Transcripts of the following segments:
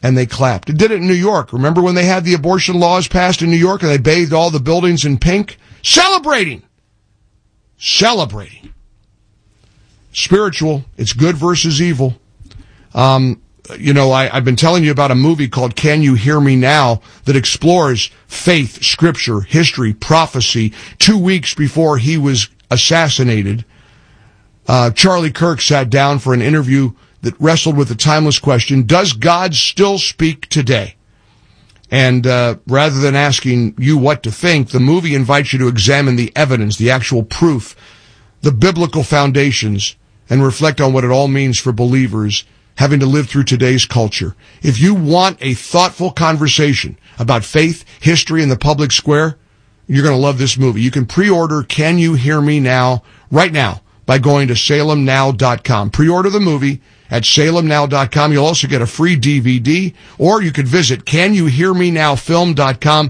and they clapped. It did it in New York. Remember when they had the abortion laws passed in New York and they bathed all the buildings in pink? Celebrating. Spiritual. It's good versus evil. I've been telling you about a movie called Can You Hear Me Now that explores faith, scripture, history, prophecy. 2 weeks before he was assassinated, Charlie Kirk sat down for an interview that wrestled with the timeless question, does God still speak today? And rather than asking you what to think, the movie invites you to examine the evidence, the actual proof, the biblical foundations, and reflect on what it all means for believers having to live through today's culture. If you want a thoughtful conversation about faith, history, and the public square, you're going to love this movie. You can pre-order Can You Hear Me Now right now by going to salemnow.com. Pre-order the movie at salemnow.com. You'll also get a free DVD, or you could visit CanYouHearMeNowFilm.com,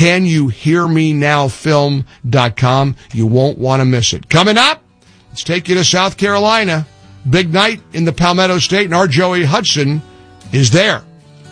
CanYouHearMeNowFilm.com. You won't want to miss it. Coming up, let's take you to South Carolina. Big night in the Palmetto State, and our Joey Hudson is there.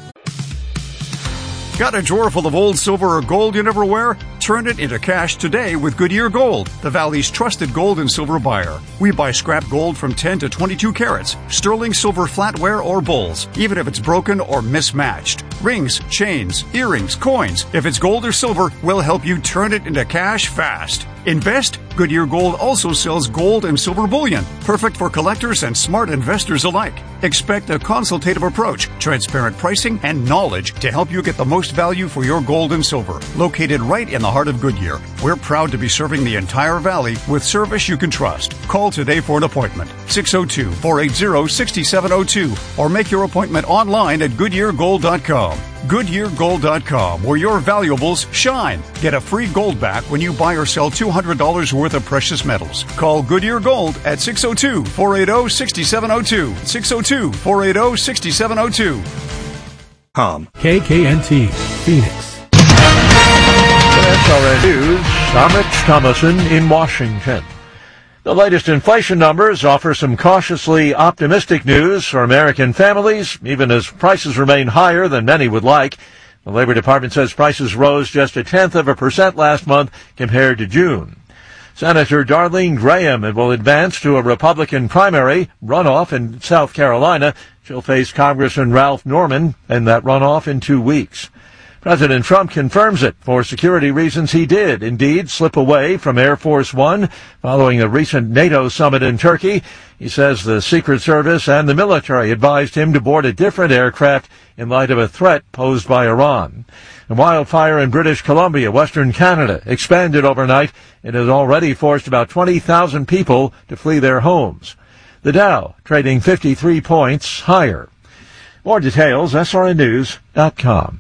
Got a drawer full of old silver or gold you never wear? Turn it into cash today with Goodyear Gold, the Valley's trusted gold and silver buyer. We buy scrap gold from 10 to 22 carats, sterling silver flatware or bowls, even if it's broken or mismatched. Rings, chains, earrings, coins. If it's gold or silver, we'll help you turn it into cash fast. Invest? Goodyear Gold also sells gold and silver bullion, perfect for collectors and smart investors alike. Expect a consultative approach, transparent pricing, and knowledge to help you get the most value for your gold and silver. Located right in the heart of Goodyear, we're proud to be serving the entire valley with service you can trust. Call today for an appointment, 602-480-6702, or make your appointment online at GoodyearGold.com. GoodyearGold.com, where your valuables shine. Get a free gold back when you buy or sell $200 worth of precious metals. Call Goodyear Gold at 602-480-6702. 602-480-6702. KKNT, Phoenix. SRN News, I'm Rich Thomason in Washington. The latest inflation numbers offer some cautiously optimistic news for American families, even as prices remain higher than many would like. The Labor Department says prices rose just 0.1% last month compared to June. Senator Darlene Graham will advance to a Republican primary runoff in South Carolina. She'll face Congressman Ralph Norman in that runoff in 2 weeks. President Trump confirms it. For security reasons, he did indeed slip away from Air Force One following a recent NATO summit in Turkey. He says the Secret Service and the military advised him to board a different aircraft in light of a threat posed by Iran. A wildfire in British Columbia, Western Canada, expanded overnight. It has already forced about 20,000 people to flee their homes. The Dow trading 53 points higher. More details, srnnews.com.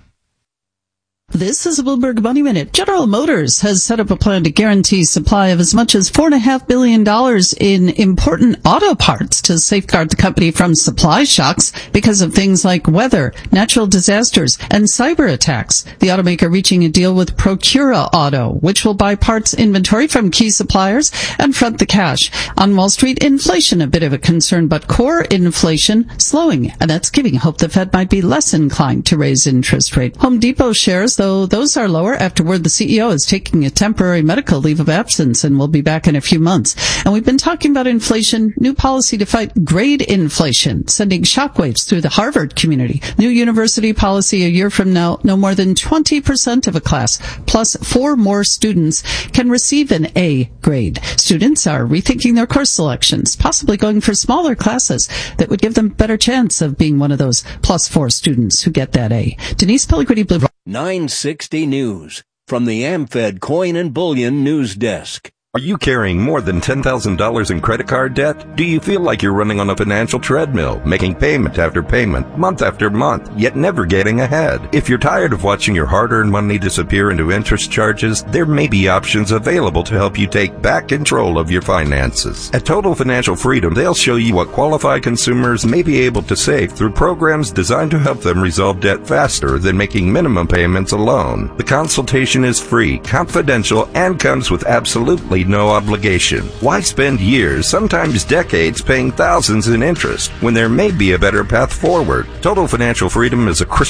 This is a Bloomberg Money Minute. General Motors has set up a plan to guarantee supply of as much as $4.5 billion in important auto parts to safeguard the company from supply shocks because of things like weather, natural disasters, and cyber attacks. The automaker reaching a deal with Procura Auto, which will buy parts inventory from key suppliers and front the cash. On Wall Street, inflation a bit of a concern, but core inflation slowing, and that's giving hope the Fed might be less inclined to raise interest rate. Home Depot shares, though those are lower after word the CEO is taking a temporary medical leave of absence and will be back in a few months. And we've been talking about inflation, new policy to fight grade inflation, sending shockwaves through the Harvard community. New university policy a year from now, no more than 20% of a class, plus 4 more students, can receive an A grade. Students are rethinking their course selections, possibly going for smaller classes that would give them a better chance of being one of those plus 4 students who get that A. Denise Pellegrini, Blue. 960 News from the AmFed Coin and Bullion News Desk. Are you carrying more than $10,000 in credit card debt? Do you feel like you're running on a financial treadmill, making payment after payment, month after month, yet never getting ahead? If you're tired of watching your hard-earned money disappear into interest charges, there may be options available to help you take back control of your finances. At Total Financial Freedom, they'll show you what qualified consumers may be able to save through programs designed to help them resolve debt faster than making minimum payments alone. The consultation is free, confidential, and comes with absolutely no obligation. Why spend years, sometimes decades, paying thousands in interest when there may be a better path forward? Total Financial Freedom is a Christian